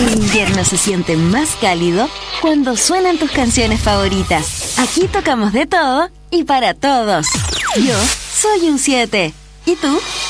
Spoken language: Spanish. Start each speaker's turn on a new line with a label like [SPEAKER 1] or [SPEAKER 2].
[SPEAKER 1] El invierno se siente más cálido cuando suenan tus canciones favoritas. Aquí tocamos de todo y para todos. Yo soy un 7. ¿Y tú?